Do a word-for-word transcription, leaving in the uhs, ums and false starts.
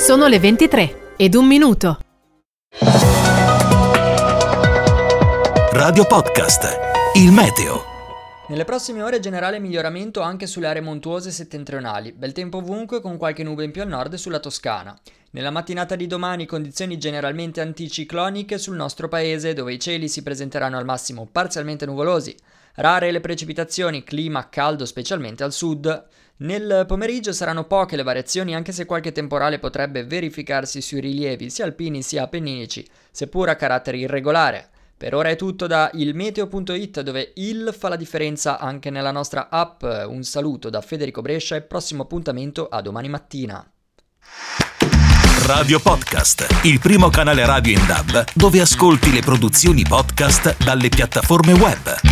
Sono le ventitré ed un minuto. Radio Podcast, il meteo. Nelle prossime ore generale miglioramento anche sulle aree montuose settentrionali, bel tempo ovunque con qualche nube in più al nord e sulla Toscana. Nella mattinata di domani condizioni generalmente anticicloniche sul nostro paese, dove i cieli si presenteranno al massimo parzialmente nuvolosi. Rare le precipitazioni, clima caldo specialmente al sud. Nel pomeriggio saranno poche le variazioni, anche se qualche temporale potrebbe verificarsi sui rilievi sia alpini sia appenninici, seppur a carattere irregolare. Per ora è tutto da ilmeteo punto it, dove il fa la differenza anche nella nostra app. Un saluto da Federico Brescia e prossimo appuntamento a domani mattina. Radio Podcast, il primo canale radio in D A B dove ascolti le produzioni podcast dalle piattaforme web.